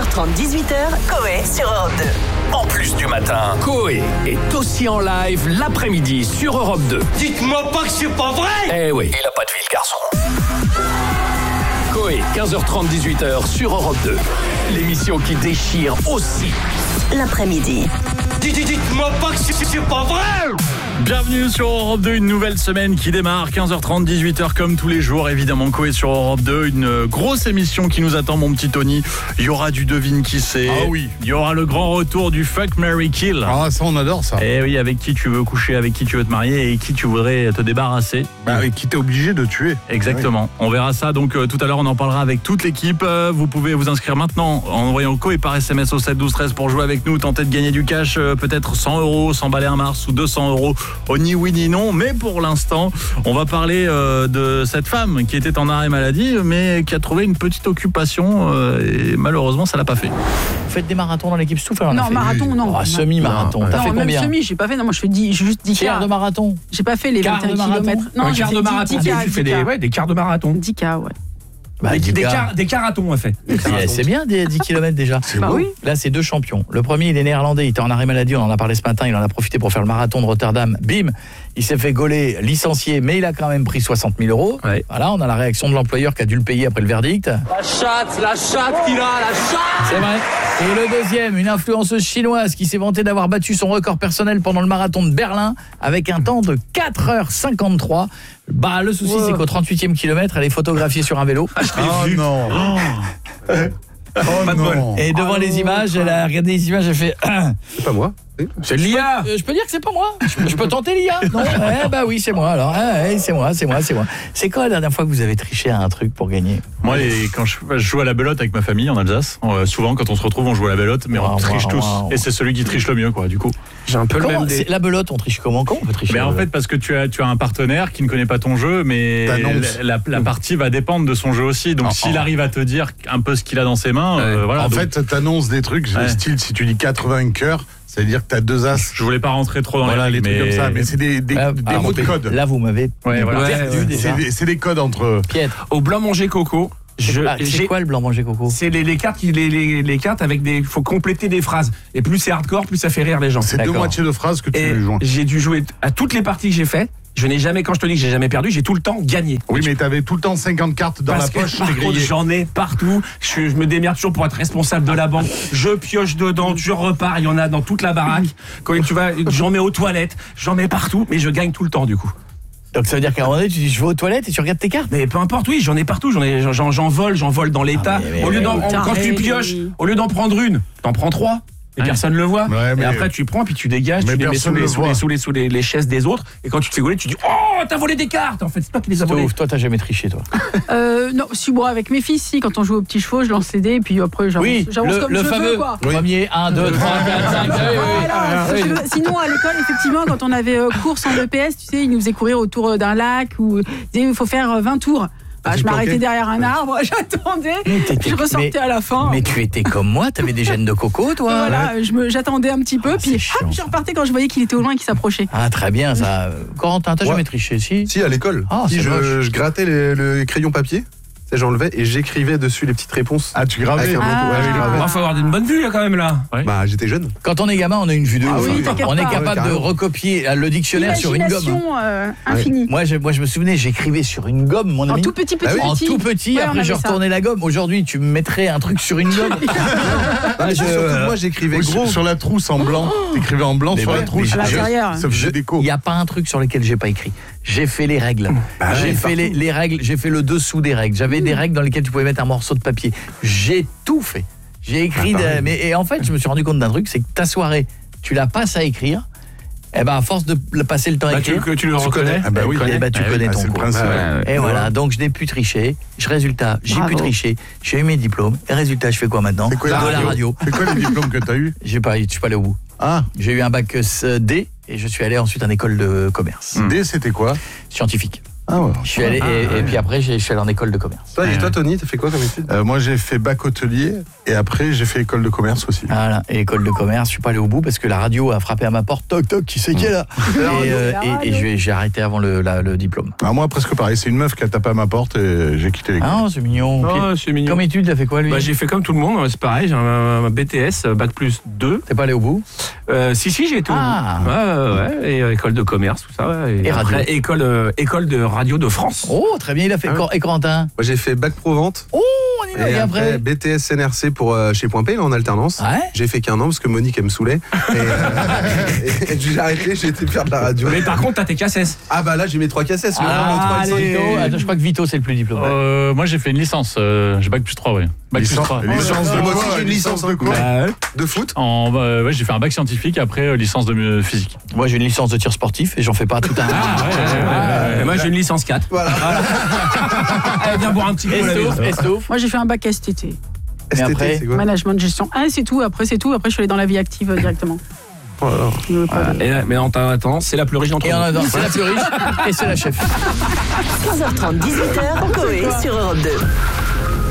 15h30, 18h, Coé sur Europe 2. En plus du matin, Coé est aussi en live l'après-midi sur Europe 2. Dites-moi pas que c'est pas vrai! Eh oui, il a pas de vie, le garçon. Coé, 15h30, 18h sur Europe 2. L'émission qui déchire aussi l'après-midi. Dites-moi pas que c'est pas vrai! Bienvenue sur Europe 2, une nouvelle semaine qui démarre, 15h30, 18h comme tous les jours, évidemment Coé sur Europe 2, une grosse émission qui nous attend mon petit Tony, il y aura du devine qui c'est, ah oui, il y aura le grand retour du Fuck, Marry, Kill. Ah ça on adore ça. Et oui, avec qui tu veux coucher, avec qui tu veux te marier et qui tu voudrais te débarrasser. Bah, avec qui t'es obligé de tuer. Exactement, on verra ça donc tout à l'heure on en parlera avec toute l'équipe, vous pouvez vous inscrire maintenant en envoyant Coé par SMS au 7 12 13 pour jouer avec nous, tenter de gagner du cash, peut-être 100 €, 100 balais un mars ou 200 € au ni oui ni non, mais pour l'instant on va parler de cette femme qui était en arrêt maladie mais qui a trouvé une petite occupation et malheureusement ça l'a pas fait. Vous faites des marathons dans l'équipe Stouff? Non, marathon non. Oh, semi-marathon. T'as fait même combien? semi, j'ai pas fait. Non, moi je fais juste 10 Quart de marathon. J'ai pas fait les 21 km. Non, un quart de marathon. Tu fais des quarts de marathon. 10K, ouais. Bah, Des carathons, on a fait. C'est bien des 10 km déjà. Bah oui. Là, c'est deux champions. Le premier, il est néerlandais, il était en arrêt maladie, on en a parlé ce matin, il en a profité pour faire le marathon de Rotterdam. Bim, il s'est fait gauler, licencié, mais il a quand même pris 60 000 €. Ouais. Voilà, on a la réaction de l'employeur qui a dû le payer après le verdict. La chatte qu'il a, la chatte! C'est vrai. Et le deuxième, une influenceuse chinoise qui s'est vantée d'avoir battu son record personnel pendant le marathon de Berlin avec un temps de 4h53. Bah, le souci, c'est qu'au 38e kilomètre, elle est photographiée sur un vélo. Oh non. Oh non. Et devant les images, elle a regardé les images, elle fait... C'est pas moi. C'est l'IA. Je peux dire que c'est pas moi. Je peux tenter l'IA. Non, bah oui, c'est moi alors. C'est moi. C'est quand la dernière fois que vous avez triché à un truc pour gagner? Moi quand je joue à la belote avec ma famille en Alsace, souvent quand on se retrouve on joue à la belote mais on triche tous et c'est celui qui triche le mieux quoi du coup. J'ai un peu le même la belote, on triche comment on peut tricher? Mais en fait parce que tu as un partenaire qui ne connaît pas ton jeu mais la partie va dépendre de son jeu aussi donc s'il arrive à te dire un peu ce qu'il a dans ses mains voilà. En fait t'annonces des trucs style si tu dis 80 cœurs, ça veut dire que t'as deux as. Je voulais pas rentrer trop dans les trucs comme ça, mais c'est des mots de code. Là vous m'avez perdu déjà. C'est des codes entre Pietre. Au blanc manger coco. C'est quoi le blanc manger coco? C'est les cartes les cartes avec des faut compléter des phrases et plus c'est hardcore plus ça fait rire les gens. C'est deux moitiés de phrases que tu joins. J'ai dû jouer à toutes les parties que j'ai fait. Je n'ai jamais, quand je te dis que j'ai jamais perdu, j'ai tout le temps gagné. Oui, mais t'avais tout le temps 50 cartes dans la poche. Par contre, j'en ai partout. Je me démerde toujours pour être responsable de la banque. Je pioche dedans, je repars. Il y en a dans toute la baraque. Quand tu vas, j'en mets aux toilettes, j'en mets partout, mais je gagne tout le temps du coup. Donc ça veut dire qu'à un moment donné, tu dis je vais aux toilettes et tu regardes tes cartes? Mais peu importe, oui, j'en ai partout. J'en vole dans l'état. Quand tu pioches, au lieu d'en prendre une, t'en prends 3. Et personne le voit. Ouais, et après tu prends puis tu dégages, tu les mets sous les chaises des autres. Et quand tu te fais gauler, tu dis oh t'as volé des cartes. En fait c'est toi qui les as volées. Toi t'as jamais triché toi? Non, si moi avec mes fils, si quand on joue aux petits chevaux, je lance les dés et puis après j'avance comme je veux quoi. Premier 1 2 3 4 5. Sinon à l'école effectivement quand on avait course en EPS, tu sais, ils nous faisaient courir autour d'un lac ou il faut faire 20 tours. Je m'arrêtais derrière un arbre, j'attendais, je ressortais à la fin. Mais tu étais comme moi, t'avais des gènes de coco, toi. Voilà, j'attendais un petit peu, puis hop, je repartais quand je voyais qu'il était au loin et qu'il s'approchait. Ah, très bien, ça. Corentin, t'as jamais triché, si? Si, à l'école. Je grattais le crayon papier. J'enlevais et j'écrivais dessus les petites réponses. Ah, tu gravais? Il faut avoir une bonne vue là quand même là. Bah j'étais jeune. Quand on est gamin, on a une vue de ouf. On est capable de recopier le dictionnaire sur une gomme. Infinie. Moi je me souvenais, j'écrivais sur une gomme, mon ami. En tout petit. En tout petit, après je retournais la gomme. Aujourd'hui, tu me mettrais un truc sur une gomme. Moi j'écrivais gros. Sur la trousse en blanc. T'écrivais en blanc sur la trousse. À l'intérieur. Ça faisait déco. Il n'y a pas un truc sur lequel j'ai pas écrit. J'ai fait les règles. J'ai fait les règles, j'ai fait le dessous des règles. J'avais des règles dans lesquelles tu pouvais mettre un morceau de papier. J'ai tout fait. J'ai écrit et en fait, je me suis rendu compte d'un truc, c'est que ta soirée, tu la passes à écrire. Et à force de passer le temps à écrire, tu le reconnais. Tu connais ton cours. Et voilà, donc je n'ai pu tricher. Résultat, j'ai pu tricher. J'ai eu mes diplômes. Et résultat, je fais quoi maintenant? De la radio. C'est quoi les diplômes que tu as eu? Je suis pas allé au bout. J'ai eu un bac D et je suis allé ensuite en école de commerce. D, c'était quoi? Scientifique. Ah ouais. Je suis allé et puis après je suis allé en école de commerce. Et toi Tony, t'as fait quoi comme étude? Moi j'ai fait bac hotelier et après j'ai fait école de commerce aussi. Voilà, et école de commerce, je suis pas allé au bout parce que la radio a frappé à ma porte, toc toc, qui c'est qui est là? Et j'ai arrêté avant le diplôme. Moi presque pareil, c'est une meuf qui a tapé à ma porte et j'ai quitté l'école. Ah, c'est mignon. Oh, c'est mignon. Comme étude, t'as fait quoi lui? Bah, j'ai fait comme tout le monde, c'est pareil, j'ai un BTS, bac plus 2. T'es pas allé au bout? Si, j'ai été au bout. Ouais, et école de commerce, tout ça. Ouais, et radio. Après, école de radio de France. Oh, très bien, il a fait et Corentin? Moi j'ai fait bac pro vente. Oh, on y va. Et après BTS NRC pour chez Point P, là, en alternance. Ouais. J'ai fait qu'un an parce que Monique elle me saoulait. Et j'ai arrêté, j'ai été faire de la radio. Mais par contre, t'as tes cassettes. Ah bah là j'ai mes 3 cassettes. Attends, je crois que Vito c'est le plus diplômé. Moi j'ai fait une licence, j'ai bac plus 3, ouais. Bac plus 3. Licence de Moi aussi quoi? j'ai une licence de quoi? De foot. Ouais, j'ai fait un bac scientifique, après licence de physique. Moi j'ai une licence de tir sportif et j'en fais pas tout un. Moi j'ai une licence 4. Voilà. Allez, viens boire un petit coup. Estouff. Moi, j'ai fait un bac STT. Mais après, STT, c'est quoi? Management de gestion. C'est tout. Après, c'est tout. Après, je suis allée dans la vie active directement. Mais en attendant, c'est la plus riche d'entre nous. c'est la plus riche et c'est la chef. 15h30, 18h, Coé sur Europe 2.